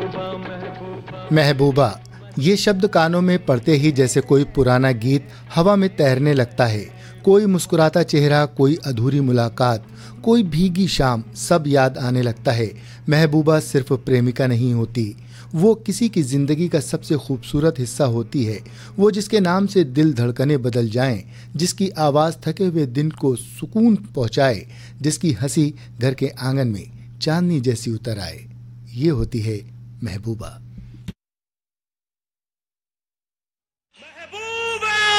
महबूबा, ये शब्द कानों में पड़ते ही जैसे कोई पुराना गीत हवा में तैरने लगता है। कोई मुस्कुराता चेहरा, कोई अधूरी मुलाकात, कोई भीगी शाम, सब याद आने लगता है। महबूबा सिर्फ प्रेमिका नहीं होती, वो किसी की जिंदगी का सबसे खूबसूरत हिस्सा होती है। वो जिसके नाम से दिल धड़कने बदल जाएं, जिसकी आवाज़ थके हुए दिन को सुकून पहुंचाए, जिसकी हंसी घर के आंगन में चांदनी जैसी उतर आए। ये होती है महबूबा।